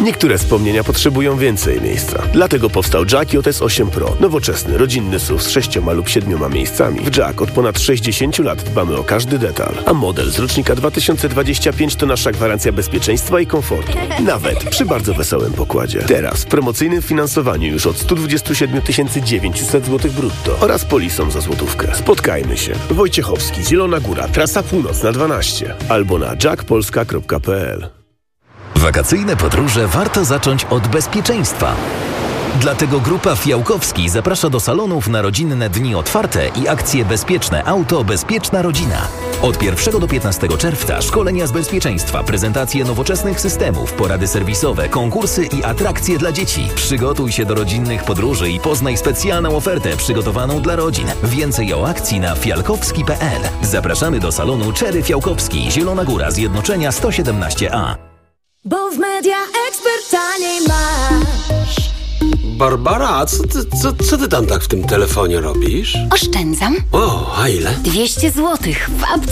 Niektóre wspomnienia potrzebują więcej miejsca. Dlatego powstał Jack JS 8 Pro. Nowoczesny, rodzinny SUV z 6 lub 7 miejscami. W Jack od ponad 60 lat dbamy o każdy detal. A model z rocznika 2025 to nasza gwarancja bezpieczeństwa i komfortu. Nawet przy bardzo wesołym pokładzie. Teraz w promocyjnym finansowaniu już od 127 900 zł brutto oraz polisą za złotówkę. Spotkajmy się. Wojciechowski, Zielona Góra, trasa północna 12 albo na jackpolska.pl. Wakacyjne podróże warto zacząć od bezpieczeństwa. Dlatego Grupa Fiałkowski zaprasza do salonów na rodzinne dni otwarte i akcje Bezpieczne Auto, Bezpieczna Rodzina. Od 1 do 15 czerwca szkolenia z bezpieczeństwa, prezentacje nowoczesnych systemów, porady serwisowe, konkursy i atrakcje dla dzieci. Przygotuj się do rodzinnych podróży i poznaj specjalną ofertę przygotowaną dla rodzin. Więcej o akcji na fialkowski.pl. Zapraszamy do salonu Czery Fiałkowski, Zielona Góra, Zjednoczenia 117A. Bo w Media Expert taniej masz. Barbara, a co ty tam tak w tym telefonie robisz? Oszczędzam. O, a ile? 200 zł w apce.